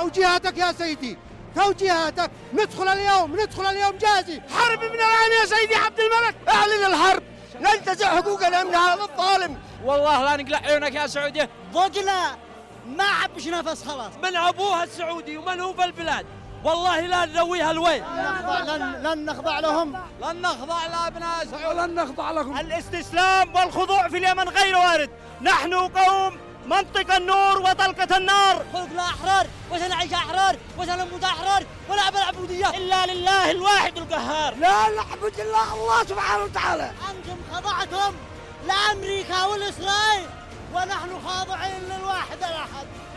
توجيهاتك يا سيدي، توجيهاتك. ندخل اليوم جاهزين. حرب من الآن يا سيدي عبد الملك، اعلن الحرب، ننتزع حقوقنا من هذا الظالم. والله لا نقلع عيونك يا سعودية. ضقنا ما عبش نفس خلاص. من أبوها السعودي ومن هو في البلاد، والله لا نذويها الويل. لن نخضع لهم، لن نخضع لأبناء سعود، ولن نخضع لهم. الاستسلام والخضوع في اليمن غير وارد. نحن قوم منطق النور وطلقة النار. خلقنا أحرار وسنعيش أحرار وسنموت أحرار، ولا العبودية إلا لله الواحد القهار. لا نعبد إلا الله سبحانه وتعالى. أنتم خضعتم لأمريكا والإسرائيل، ونحن خاضعين للواحد الأحد.